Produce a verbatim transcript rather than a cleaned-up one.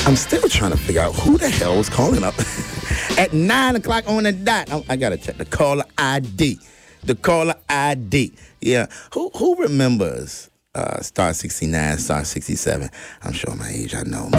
I'm still trying to figure out who the hell was calling up at nine o'clock on the dot. I, I gotta check the caller I D. The caller I D. Yeah. Who who remembers uh, Star sixty-nine, Star sixty-seven? I'm showing my age. I know.